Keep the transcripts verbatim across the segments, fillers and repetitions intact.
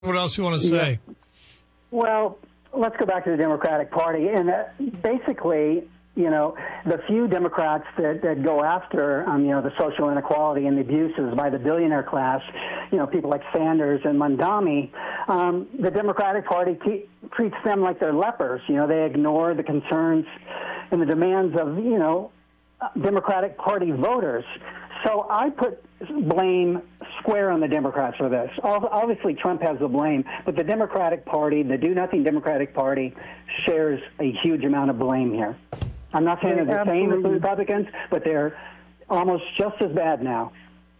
What else you want to say? Yeah. Well, let's go back to the Democratic Party. And uh, basically, you know, the few Democrats that, that go after, um, you know, the social inequality and the abuses by the billionaire class, you know, people like Sanders and Mondami, um, the Democratic Party te- treats them like they're lepers. You know, they ignore the concerns and the demands of, you know, Democratic Party voters. So I put blame square on the Democrats for this. Obviously, Trump has the blame, but the Democratic Party, the do-nothing Democratic Party, shares a huge amount of blame here. I'm not saying they're the same as the Republicans, but they're almost just as bad now.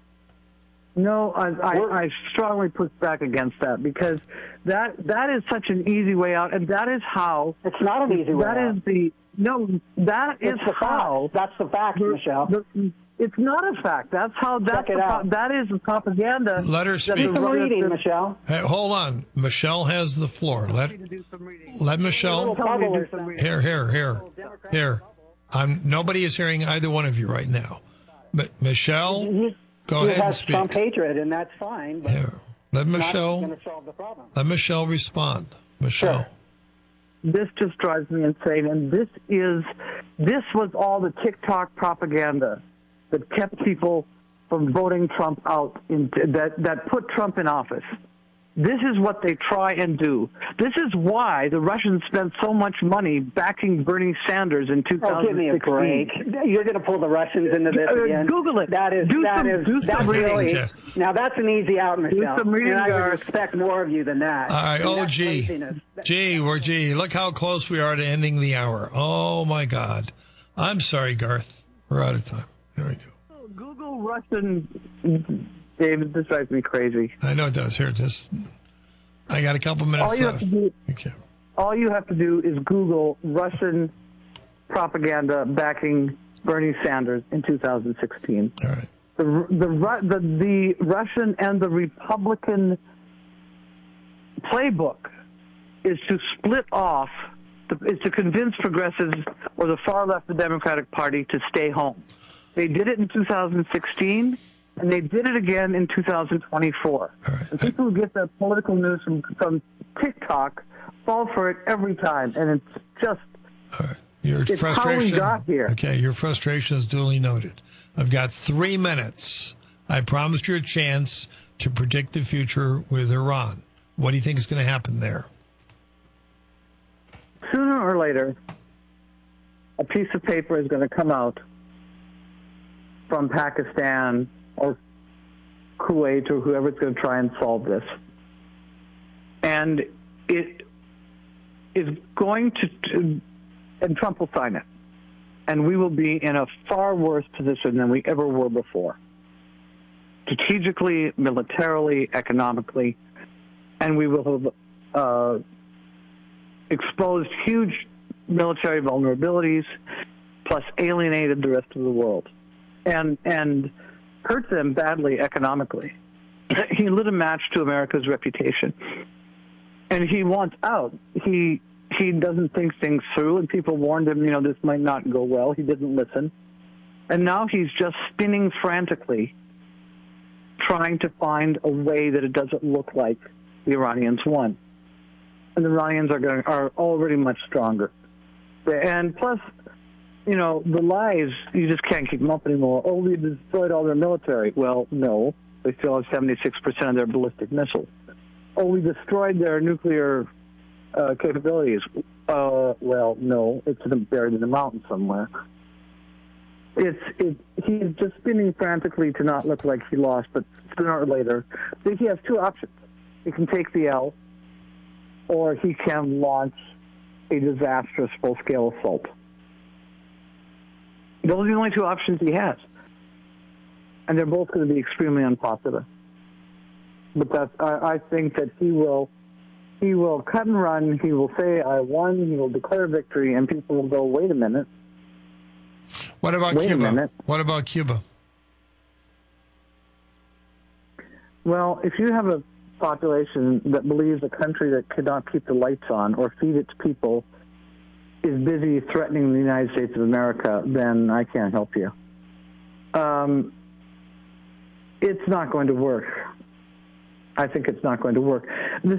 No, I, I, I strongly push back against that, because that that is such an easy way out, and that is how... It's not an easy way that out. Is the, no, that it's is the how... Fact. That's the fact, the, Michelle. The, it's not a fact. That's how... That's Check it the, out. That is the propaganda... Let her speak. Do some reading, Michelle. Hey, hold on. Michelle has the floor. Let, let Michelle... Here, here, here. Here. I'm, nobody is hearing either one of you right now. But Michelle... You, Go you ahead and have speak. Trump hatred, and that's fine. But Here. Let Michelle. Not solve the problem. Let Michelle respond. Michelle. Sure. This just drives me insane, and this is this was all the TikTok propaganda that kept people from voting Trump out, in, that that put Trump in office. This is what they try and do. This is why the Russians spent so much money backing Bernie Sanders in two thousand sixteen. Oh, give me a break. You're going to pull the Russians into this uh, again. Google it. That is, do that some, is, do that's some really, reading. now that's an easy out, Michelle. some reading, and I would Garth. expect more of you than that. All right. And Oh, that's gee. laziness. Gee, we're gee. Look how close we are to ending the hour. Oh, my God. I'm sorry, Garth. We're out of time. There we go. Google Russian. David, this drives me crazy. I know it does. Here, just... I got a couple minutes all you left. Have to do, okay. all you have to do is Google Russian propaganda backing Bernie Sanders in two thousand sixteen. All right. The, the, the, the Russian and the Republican playbook is to split off, is to convince progressives or the far left of the Democratic Party to stay home. They did it in two thousand sixteen. And they did it again in two thousand twenty-four. Right. And people who get their political news from, from TikTok fall for it every time. And it's just, All right. Your it's frustration, how we got here. Okay, your frustration is duly noted. I've got three minutes. I promised you a chance to predict the future with Iran. What do you think is going to happen there? Sooner or later, a piece of paper is going to come out from Pakistan or Kuwait or whoever's going to try and solve this. And it is going to, to, and Trump will sign it. And we will be in a far worse position than we ever were before. Strategically, militarily, economically, and we will have uh, exposed huge military vulnerabilities, plus alienated the rest of the world. And and hurt them badly economically. He lit a match to America's reputation. And he wants out. He he doesn't think things through, and people warned him, you know, this might not go well. He didn't listen. And now he's just spinning frantically, trying to find a way that it doesn't look like the Iranians won. And the Iranians are going are already much stronger. And plus, you know, the lies, you just can't keep them up anymore. Oh, we destroyed all their military. Well, no. They still have seventy-six percent of their ballistic missiles. Oh, we destroyed their nuclear uh, capabilities. Uh, well, no. It's buried in the mountain somewhere. It's it, He's just spinning frantically to not look like he lost, but sooner or later, I think he has two options. He can take the L, or he can launch a disastrous full-scale assault. Those are the only two options he has. And they're both going to be extremely unpopular. But that's, I, I think that he will he will cut and run. He will say, I won. He will declare victory. And people will go, wait a minute. What about wait Cuba? A minute. What about Cuba? Well, if you have a population that believes a country that cannot keep the lights on or feed its people is busy threatening the United States of America, then I can't help you. Um, it's not going to work. I think it's not going to work. The